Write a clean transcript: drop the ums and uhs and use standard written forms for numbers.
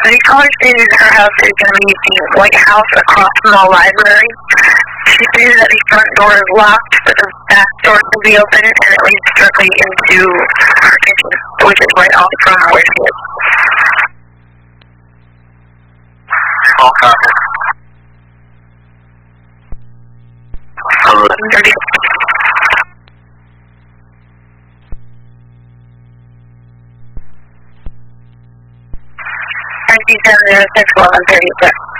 The caller stated her house is going to be the White House across from the library. She stated that the front door is locked, but the back door can be open, and it leads directly into her kitchen, which is right off from where she is. All copy. 11:30. She said 11:30, but